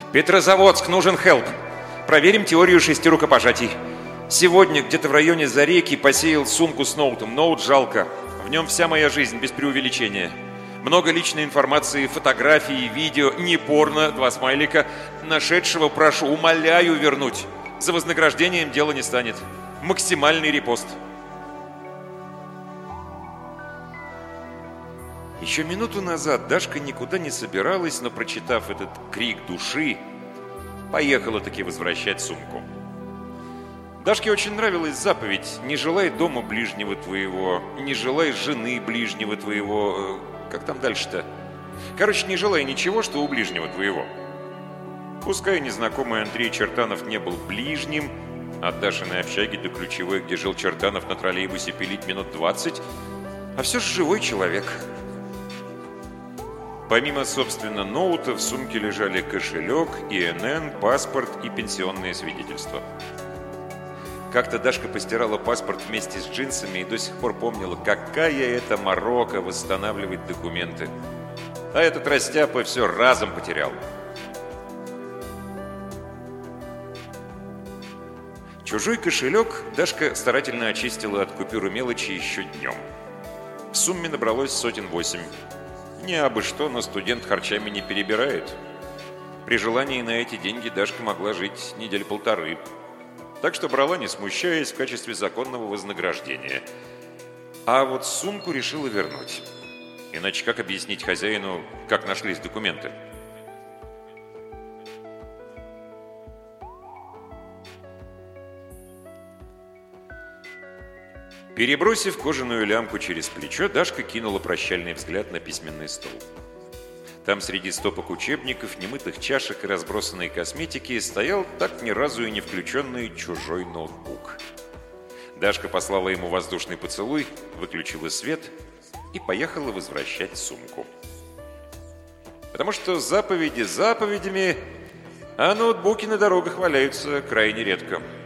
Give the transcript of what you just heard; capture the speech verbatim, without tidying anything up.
Петрозаводск, нужен хелп. Проверим теорию шести рукопожатий. Сегодня где-то в районе Зарейки посеял сумку с ноутом. Ноут жалко. В нем вся моя жизнь, без преувеличения. Много личной информации, фотографии, видео, не порно, два смайлика. Нашедшего прошу, умоляю вернуть. За вознаграждением дело не станет. Максимальный репост. Еще минуту назад Дашка никуда не собиралась, но, прочитав этот крик души, поехала таки возвращать сумку. Дашке очень нравилась заповедь: «Не желай дома ближнего твоего, не желай жены ближнего твоего». Как там дальше-то? Короче, не желай ничего, что у ближнего твоего. Пускай незнакомый Андрей Чертанов не был ближним, от Дашиной общаги до ключевой, где жил Чертанов, на троллейбусе пилить минут двадцать, а все же живой человек. Помимо, собственно, ноута, в сумке лежали кошелек, ИНН, паспорт и пенсионные свидетельства. Как-то Дашка постирала паспорт вместе с джинсами и до сих пор помнила, какая это морока восстанавливать документы. А этот растяпа все разом потерял. Чужой кошелек Дашка старательно очистила от купюр и мелочи еще днем. В сумме набралось сотен восемь. Не абы что, но студент харчами не перебирает. При желании на эти деньги Дашка могла жить недель полторы. Так что брала, не смущаясь, в качестве законного вознаграждения. А вот сумку решила вернуть. Иначе как объяснить хозяину, как нашлись документы? Перебросив кожаную лямку через плечо, Дашка кинула прощальный взгляд на письменный стол. Там среди стопок учебников, немытых чашек и разбросанной косметики стоял так ни разу и не включенный чужой ноутбук. Дашка послала ему воздушный поцелуй, выключила свет и поехала возвращать сумку. Потому что заповеди заповедями, а ноутбуки на дорогах валяются крайне редко.